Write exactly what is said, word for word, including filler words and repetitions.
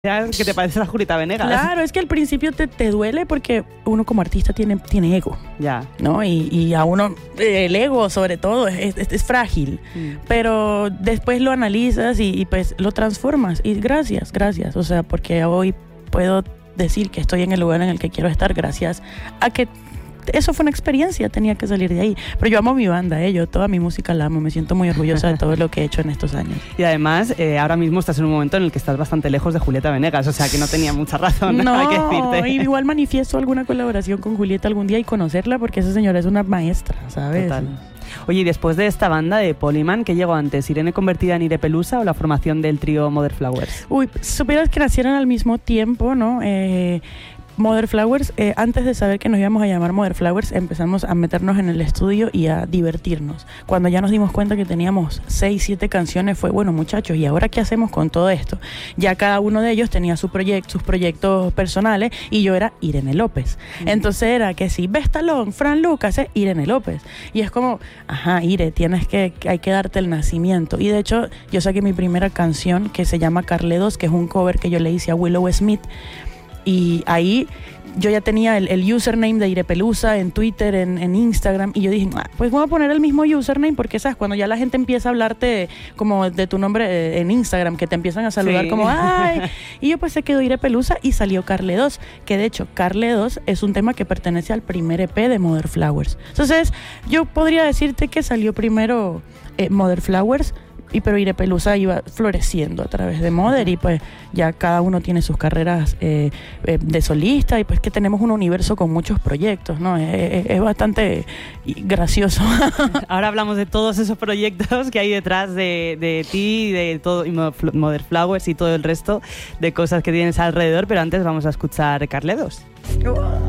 que te parece la Julieta Venegas. Claro, es que al principio te, te duele porque uno como artista tiene, tiene ego. Ya. ¿No? Y, y a uno, el ego sobre todo, es, es, es frágil. Mm. Pero después lo analizas y, y pues lo transformas. Y gracias, gracias. O sea, porque hoy puedo decir que estoy en el lugar en el que quiero estar gracias a que eso fue una experiencia, tenía que salir de ahí. Pero yo amo mi banda, ¿eh? Yo toda mi música la amo, me siento muy orgullosa de todo lo que he hecho en estos años. Y además, eh, ahora mismo estás en un momento en el que estás bastante lejos de Julieta Venegas, o sea que no tenía mucha razón, no, hay que decirte. Igual manifiesto alguna colaboración con Julieta algún día y conocerla, porque esa señora es una maestra, ¿sabes? Total. Oye, y después de esta banda de Polyman, ¿qué llegó antes? ¿Irene convertida en Ire Pelusa o la formación del trío Mother Flowers? Uy, supieras que nacieron al mismo tiempo, ¿no? Eh... Mother Flowers, eh, antes de saber que nos íbamos a llamar Mother Flowers, empezamos a meternos en el estudio y a divertirnos. Cuando ya nos dimos cuenta que teníamos seis, siete canciones, fue, bueno, muchachos, ¿y ahora qué hacemos con todo esto? Ya cada uno de ellos tenía su proyecto, sus proyectos personales, y yo era Irene López. Mm. Entonces era que si Bestalón, Fran Lucas, es Irene López. Y es como, ajá, Ire, tienes que, hay que darte el nacimiento. Y de hecho, yo saqué mi primera canción que se llama Carledos, que es un cover que yo le hice a Willow Smith. Y ahí yo ya tenía el, el username de Ire Pelusa en Twitter, en, en Instagram, y yo dije, ah, pues voy a poner el mismo username porque, ¿sabes? Cuando ya la gente empieza a hablarte como de tu nombre eh, en Instagram, que te empiezan a saludar, sí, como, ¡ay! Y yo pues se quedó Ire Pelusa y salió Carle dos, que de hecho Carle dos es un tema que pertenece al primer E P de Mother Flowers. Entonces, yo podría decirte que salió primero eh, Mother Flowers, y pero Ire Pelusa iba floreciendo a través de Mother, y pues ya cada uno tiene sus carreras eh, eh, de solista, y pues que tenemos un universo con muchos proyectos, ¿no? Es, es, es bastante gracioso. Ahora hablamos de todos esos proyectos que hay detrás de, de ti, de todo, y Mother Flowers y todo el resto de cosas que tienes alrededor, pero antes vamos a escuchar Carle dos.